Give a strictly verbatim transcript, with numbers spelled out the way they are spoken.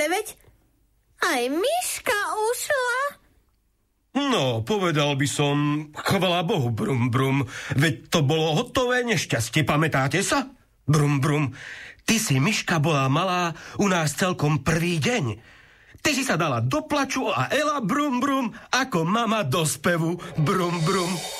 veď aj myška ušla. No, povedal by som, chvala Bohu, brum, brum. Veď to bolo hotové nešťastie, pamätáte sa? Brum, brum. Ty si, myška, bola malá u nás celkom prvý deň. Ty si sa dala do plaču a Ela, brum, brum, ako mama do spevu, brum, brum.